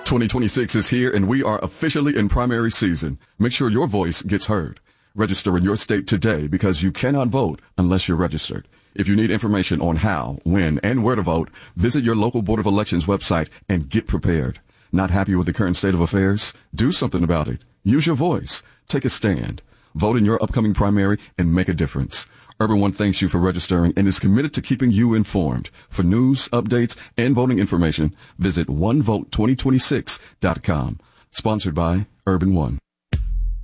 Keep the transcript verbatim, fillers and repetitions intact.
twenty twenty-six is here and we are officially in primary season. Make sure your voice gets heard. Register in your state today because you cannot vote unless you're registered. If you need information on how, when, and where to vote, visit your local Board of Elections website and get prepared. Not happy with the current state of affairs? Do something about it. Use your voice. Take a stand. Vote in your upcoming primary and make a difference. Urban One thanks you for registering and is committed to keeping you informed. For news, updates, and voting information, visit one vote twenty twenty-six dot com. Sponsored by Urban One.